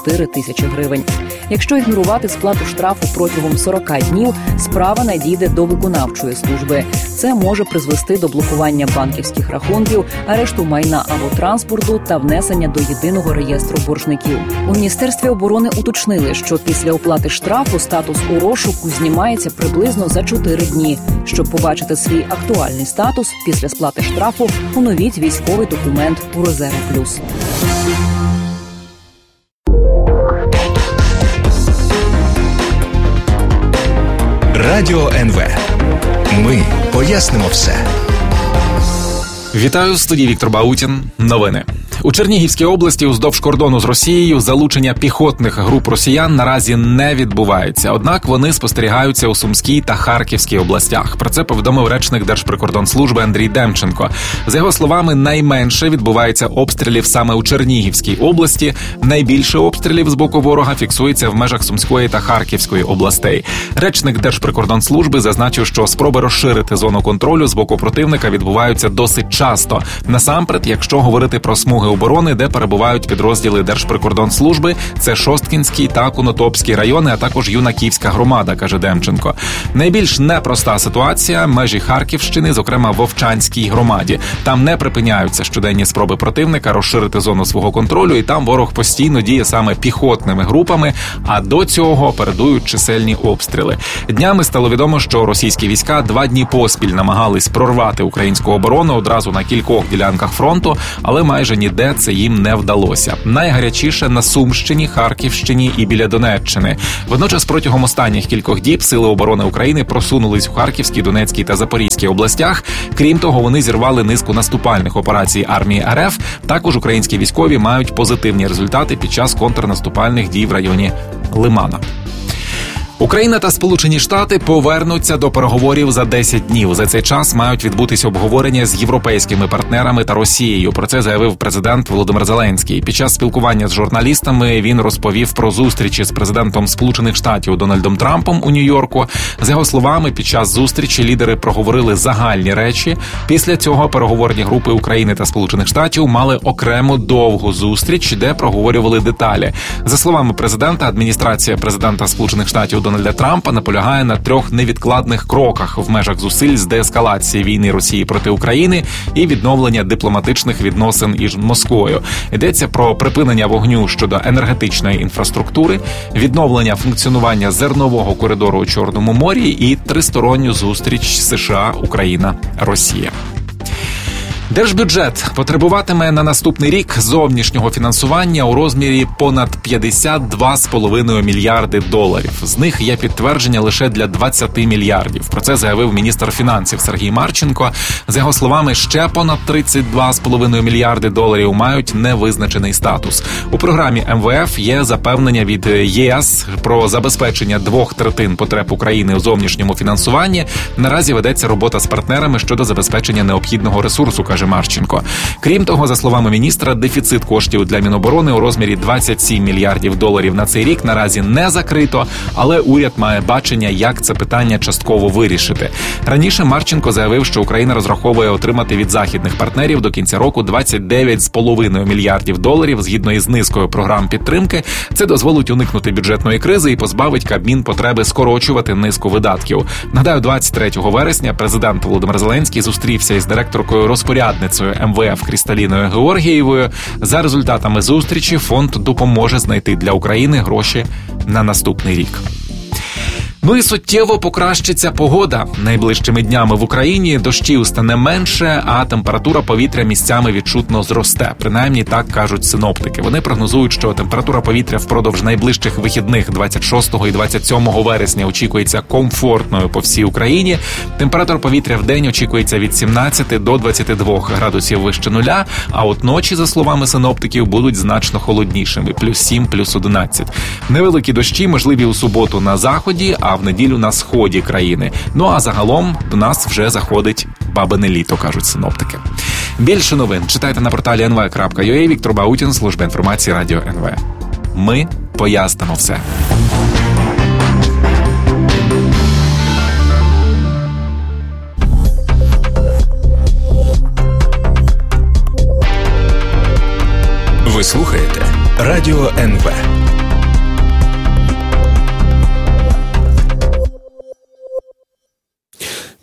4 тисячі гривень. Якщо ігнорувати сплату штрафу протягом 40 днів, справа надійде до виконавчої служби. Це може призвести до блокування банківських рахунків, арешту майна або транспорту та внесення до єдиного реєстру боржників. У Міністерстві оборони уточнили, що після оплати штрафу статус у розшуку знімається приблизно за 4 дні. Щоб побачити свій актуальний статус після сплати штрафу, оновіть військовий документ у Резерв Плюс. Радіо НВ. Ми пояснимо все. Вітаю, в студії Віктор Баутін. Новини. У Чернігівській області уздовж кордону з Росією залучення піхотних груп росіян наразі не відбувається. Однак вони спостерігаються у Сумській та Харківській областях. Про це повідомив речник Держприкордонслужби Андрій Демченко. За його словами, найменше відбувається обстрілів саме у Чернігівській області. Найбільше обстрілів з боку ворога фіксується в межах Сумської та Харківської областей. Речник Держприкордонслужби зазначив, що спроби розширити зону контролю з боку противника відбуваються досить часто. Насамперед, якщо говорити про смуги оборони, де перебувають підрозділи Держприкордонслужби, це Шосткінський та Конотопський райони, а також Юнаківська громада, каже Демченко. Найбільш непроста ситуація – межі Харківщини, зокрема в Вовчанській громаді. Там не припиняються щоденні спроби противника розширити зону свого контролю, і там ворог постійно діє саме піхотними групами, а до цього передують чисельні обстріли. Днями стало відомо, що російські війська 2 дні поспіль намагались прорвати українську оборону одразу на кількох ділянках фронту, але майже ніде це їм не вдалося. Найгарячіше на Сумщині, Харківщині і біля Донеччини. Водночас протягом останніх кількох діб Сили оборони України просунулись у Харківській, Донецькій та Запорізькій областях. Крім того, вони зірвали низку наступальних операцій армії РФ. Також українські військові мають позитивні результати під час контрнаступальних дій в районі Лимана. Україна та Сполучені Штати повернуться до переговорів за 10 днів. За цей час мають відбутися обговорення з європейськими партнерами та Росією. Про це заявив президент Володимир Зеленський. Під час спілкування з журналістами він розповів про зустрічі з президентом Сполучених Штатів Дональдом Трампом у Нью-Йорку. За його словами, під час зустрічі лідери проговорили загальні речі. Після цього переговорні групи України та Сполучених Штатів мали окрему довгу зустріч, де проговорювали деталі. За словами президента, адміністрація президента Сполучених Штатів Дональда Трампа наполягає на 3 невідкладних кроках в межах зусиль з деескалації війни Росії проти України і відновлення дипломатичних відносин із Москвою. Йдеться про припинення вогню щодо енергетичної інфраструктури, відновлення функціонування зернового коридору у Чорному морі і тристоронню зустріч США, Україна, Росія. Держбюджет потребуватиме на наступний рік зовнішнього фінансування у розмірі понад $52,5 мільярди. З них є підтвердження лише для 20 мільярдів. Про це заявив міністр фінансів Сергій Марченко. За його словами, ще понад $32,5 мільярди мають невизначений статус. У програмі МВФ є запевнення від ЄС про забезпечення 2/3 потреб України у зовнішньому фінансуванні. Наразі ведеться робота з партнерами щодо забезпечення необхідного ресурсу, каже Марченко. Крім того, за словами міністра, дефіцит коштів для Міноборони у розмірі $27 мільярдів на цей рік наразі не закрито, але уряд має бачення, як це питання частково вирішити. Раніше Марченко заявив, що Україна розраховує отримати від західних партнерів до кінця року $29,5 мільярдів згідно із низкою програм підтримки. Це дозволить уникнути бюджетної кризи і позбавить Кабмін потреби скорочувати низку видатків. Нагадаю, 23 вересня президент Володимир Зеленський зустрівся із директоркою розпорядницею МВФ Крісталіною Георгієвою. За результатами зустрічі фонд допоможе знайти для України гроші на наступний рік. Ну і суттєво покращиться погода. Найближчими днями в Україні дощів стане менше, а температура повітря місцями відчутно зросте. Принаймні так кажуть синоптики. Вони прогнозують, що температура повітря впродовж найближчих вихідних 26 і 27 вересня очікується комфортною по всій Україні. Температура повітря в день очікується від 17 до 22 градусів вище нуля, а от ночі, за словами синоптиків, будуть значно холоднішими – +7, +11. Невеликі дощі можливі у суботу на заході, а в неділю на сході країни. Ну а загалом до нас вже заходить бабине літо, кажуть синоптики. Більше новин читайте на порталі nv.ua. Віктор Баутін, служба інформації Радіо НВ. Ми пояснимо все. Ви слухаєте Радіо НВ.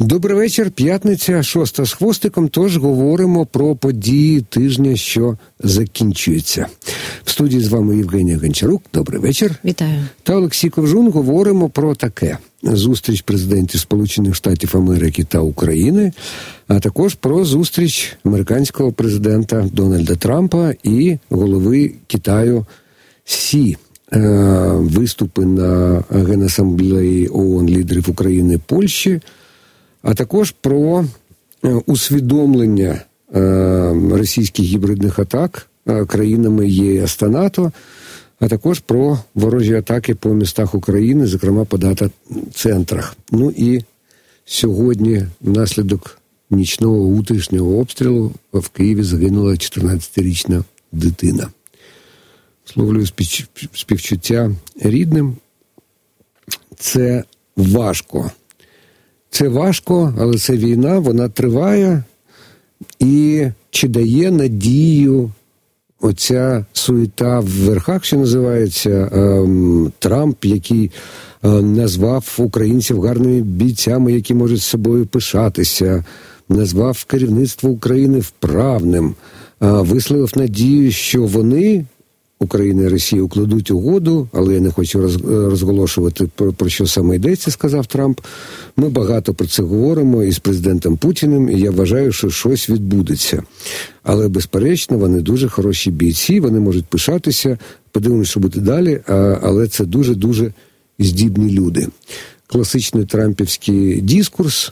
Добрий вечір, п'ятниця, 6 з хвостиком, тож говоримо про події тижня, що закінчується. В студії з вами Євгенія Гончарук, добрий вечір. Вітаю. Та Олексій Ковжун. Говоримо про таке. Зустріч президентів Сполучених Штатів Америки та України, а також про зустріч американського президента Дональда Трампа і голови Китаю Сі. Виступи на Генасамблеї ООН лідерів України і Польщі, а також про усвідомлення російських гібридних атак країнами ЄС та НАТО, а також про ворожі атаки по містах України, зокрема по дата-центрах. Ну і сьогодні внаслідок нічного утрішнього обстрілу в Києві загинула 14-річна дитина. Словлюю співчуття рідним. Це важко. Це важко, але це війна, вона триває. І чи дає надію оця суєта в верхах, що називається, Трамп, який назвав українців гарними бійцями, які можуть з собою пишатися, назвав керівництво України вправним, висловив надію, що вони, Україна і Росія, укладуть угоду, але я не хочу розголошувати, про що саме йдеться, сказав Трамп. Ми багато про це говоримо із президентом Путіним, і я вважаю, що щось відбудеться. Але, безперечно, вони дуже хороші бійці, вони можуть пишатися, подивимося, що буде далі, але це дуже-дуже здібні люди. Класичний трампівський дискурс.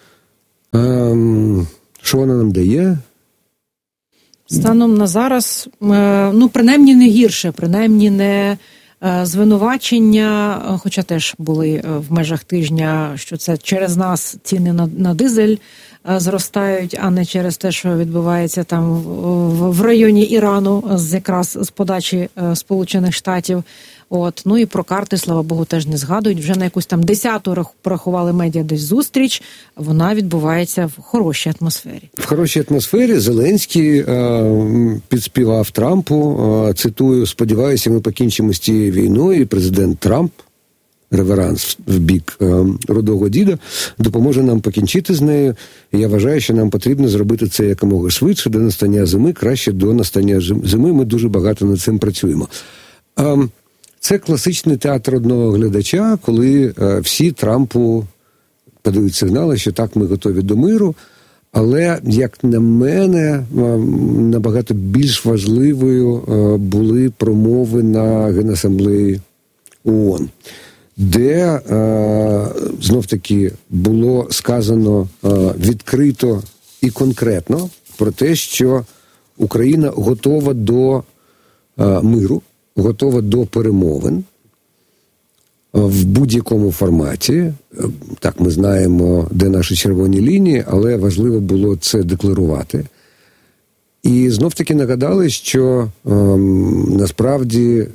Що вона нам дає? Станом на зараз, принаймні не гірше, принаймні не звинувачення, хоча теж були в межах тижня, що це через нас ціни на дизель зростають, а не через те, що відбувається там в районі Ірану, якраз з подачі Сполучених Штатів. Ну і про карти, слава Богу, теж не згадують. Вже на якусь там 10-ту порахували медіа десь зустріч. Вона відбувається в хорошій атмосфері. В хорошій атмосфері Зеленський підспівав Трампу, цитую, сподіваюся, ми покінчимо з цією війною, і президент Трамп, реверанс в бік рудого діда, допоможе нам покінчити з нею. І я вважаю, що нам потрібно зробити це якомога швидше, до настання зими, краще до настання зими. Ми дуже багато над цим працюємо. Це класичний театр одного глядача, коли всі Трампу подають сигнали, що так, ми готові до миру. Але, як на мене, набагато більш важливою були промови на Генасамблеї ООН, де, знов-таки, було сказано відкрито і конкретно про те, що Україна готова до миру, готова до перемовин в будь-якому форматі. Так, ми знаємо, де наші червоні лінії, але важливо було це декларувати. І знов-таки нагадали, що насправді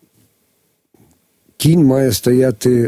кінь має стояти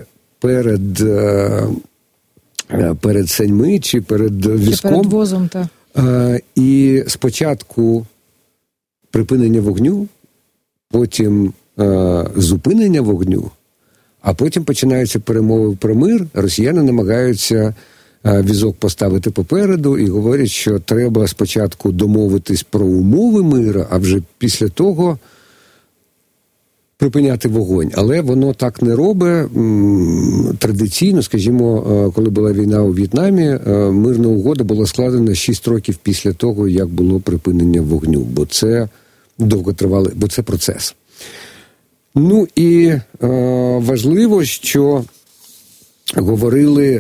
перед саньми чи перед візком. Перед возом, так. І спочатку припинення вогню, потім зупинення вогню, а потім починаються перемови про мир. Росіяни намагаються візок поставити попереду і говорять, що треба спочатку домовитись про умови миру, а вже після того припиняти вогонь. Але воно так не робить. Традиційно, скажімо, коли була війна у В'єтнамі, мирна угода була складена 6 років після того, як було припинення вогню, бо це довготривалий, бо це процес. Ну і важливо, що говорили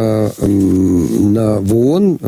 в ООН,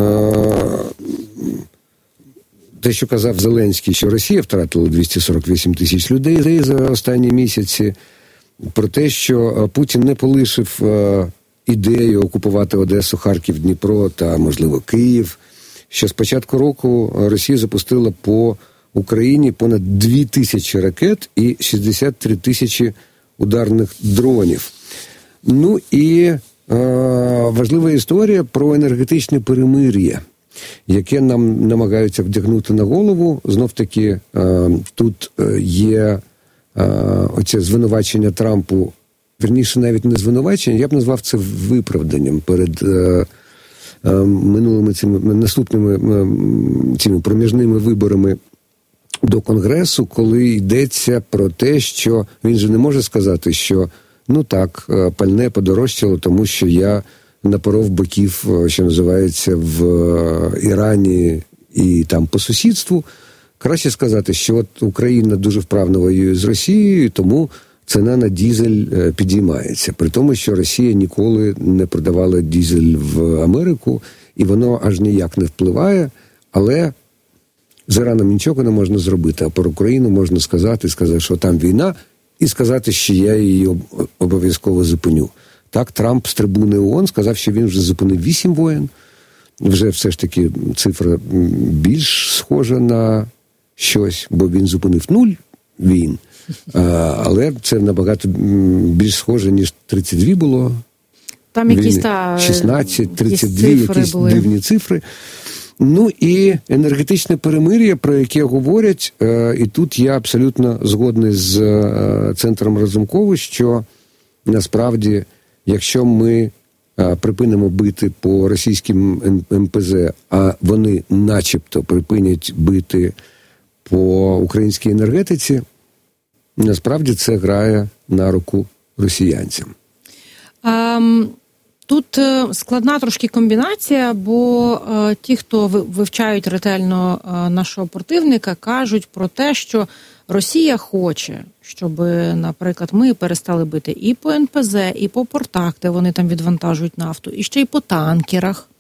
те, що казав Зеленський, що Росія втратила 248 тисяч людей за останні місяці, про те, що Путін не полишив ідею окупувати Одесу, Харків, Дніпро та, можливо, Київ, що з початку року Росія запустила по Україні понад 2000 ракет і 63 тисячі ударних дронів. Ну і важлива історія про енергетичне перемир'я, яке нам намагаються вдягнути на голову. Знов-таки тут є оце звинувачення Трампу, вірніше навіть не звинувачення, я б назвав це виправданням перед наступними цими проміжними виборами до Конгресу, коли йдеться про те, що він же не може сказати, що пальне подорожчало, тому що я напоров боків, що називається, в Ірані і там по сусідству. Краще сказати, що от Україна дуже вправно воює з Росією, тому ціна на дизель підіймається. При тому, що Росія ніколи не продавала дизель в Америку, і воно аж ніяк не впливає, але з Іраном нічого не можна зробити. А про Україну можна сказати, що там війна, і сказати, що я її обов'язково зупиню. Так, Трамп з трибуни ООН сказав, що він вже зупинив 8 воєн. Вже все ж таки цифра більш схожа на щось, бо він зупинив 0 війн. Але це набагато більш схоже, ніж 32 було. Там якісь 16, 32, якісь дивні цифри. І енергетичне перемир'я, про яке говорять, і тут я абсолютно згодний з Центром Разумкова, що насправді, якщо ми припинимо бити по російським МПЗ, а вони начебто припинять бити по українській енергетиці, насправді це грає на руку росіянцям. Тут складна трошки комбінація, бо ті, хто вивчають ретельно нашого противника, кажуть про те, що Росія хоче, щоб, наприклад, ми перестали бити і по НПЗ, і по портах, де вони там відвантажують нафту, і ще й по танкерах.